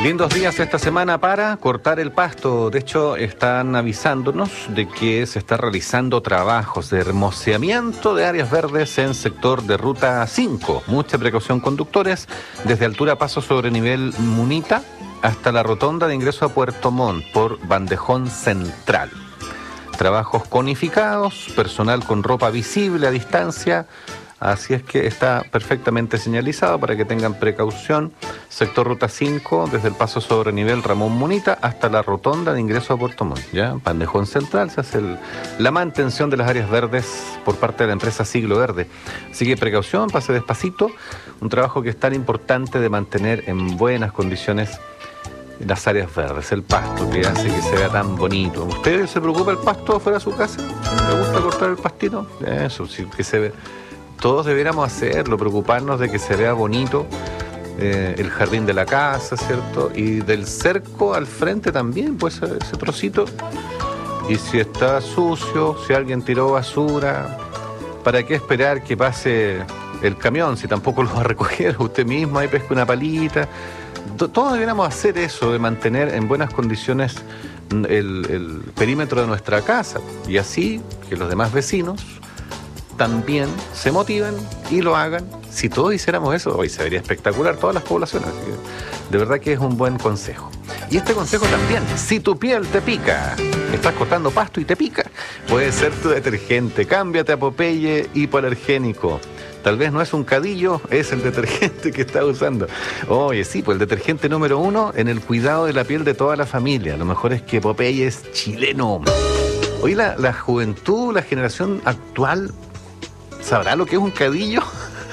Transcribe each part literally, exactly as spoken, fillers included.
Lindos días esta semana para cortar el pasto. De hecho, están avisándonos de que se está realizando trabajos de hermoseamiento de áreas verdes en sector de Ruta cinco. Mucha precaución, conductores, desde altura paso sobre nivel Munita hasta la rotonda de ingreso a Puerto Montt por Bandejón Central. Trabajos conificados, personal con ropa visible a distancia. Así es que está perfectamente señalizado para que tengan precaución. Sector Ruta cinco, desde el paso sobre nivel Ramón Munita hasta la rotonda de ingreso a Puerto Montt. ¿Ya? Bandejón Central se hace el, la mantención de las áreas verdes por parte de la empresa Siglo Verde. Así que precaución, pase despacito. Un trabajo que es tan importante de mantener en buenas condiciones las áreas verdes, el pasto, que hace que se vea tan bonito. ¿Usted se preocupa el pasto fuera de su casa? ¿Le gusta cortar el pastito? Eso, sí, que se ve. Todos deberíamos hacerlo, preocuparnos de que se vea bonito eh, el jardín de la casa, ¿cierto? Y del cerco al frente también, pues ese trocito. Y si está sucio, si alguien tiró basura, ¿para qué esperar que pase el camión? Si tampoco lo va a recoger usted mismo, ahí pesca una palita. Todos deberíamos hacer eso, de mantener en buenas condiciones el, el perímetro de nuestra casa. Y así que los demás vecinos también se motiven y lo hagan. Si todos hiciéramos eso, hoy se vería espectacular todas las poblaciones. De verdad que es un buen consejo. Y este consejo también, si tu piel te pica, estás cortando pasto y te pica, puede ser tu detergente. Cámbiate a Popeye hipoalergénico. Tal vez no es un cadillo, es el detergente que estás usando. Oye, sí, pues el detergente número uno en el cuidado de la piel de toda la familia. Lo mejor es que Popeye es chileno. Hoy la, la juventud, la generación actual, ¿sabrá lo que es un cadillo?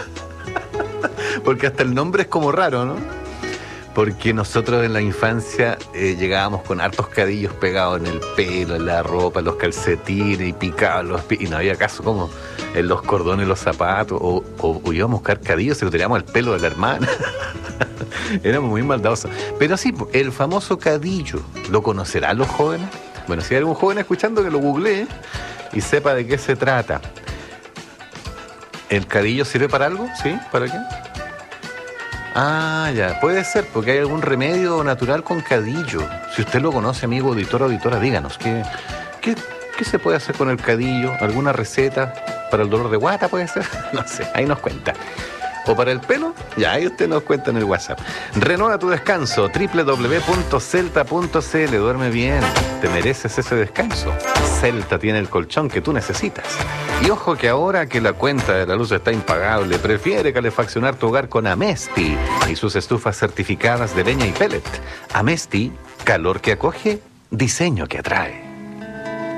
Porque hasta el nombre es como raro, ¿no? Porque nosotros en la infancia eh, llegábamos con hartos cadillos pegados en el pelo, en la ropa, en los calcetines y picados los pies. Y no había caso como en los cordones, los zapatos. O, o, o íbamos a buscar cadillos y lo teníamos al pelo de la hermana. Éramos muy maldadosos. Pero sí, el famoso cadillo, ¿lo conocerán los jóvenes? Bueno, si hay algún joven escuchando, que lo googlee y sepa de qué se trata. ¿El cadillo sirve para algo? ¿Sí? ¿Para qué? Ah, ya, puede ser, porque hay algún remedio natural con cadillo. Si usted lo conoce, amigo auditor o auditora, díganos, ¿qué, qué, ¿qué se puede hacer con el cadillo? ¿Alguna receta para el dolor de guata puede ser? No sé, ahí nos cuenta. ¿O para el pelo? Ya, ahí usted nos cuenta en el WhatsApp. Renueva tu descanso, doble u doble u doble u punto celta punto c l. Duerme bien, te mereces ese descanso. Celta tiene el colchón que tú necesitas. Y ojo que ahora que la cuenta de la luz está impagable, prefiere calefaccionar tu hogar con Amesti y sus estufas certificadas de leña y pellet. Amesti, calor que acoge, diseño que atrae.